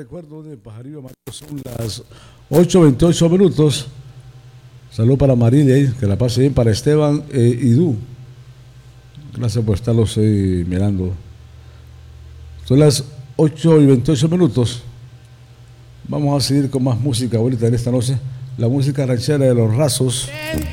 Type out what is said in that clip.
recuerdo de Pajarillo Amarillo, son las 8:28 minutos. Salud para Marilia, que la pase bien, para Esteban Idú. Gracias por estarlos mirando. Son las 8:28 minutos. Vamos a seguir con más música ahorita en esta noche. La música ranchera de Los Rasos.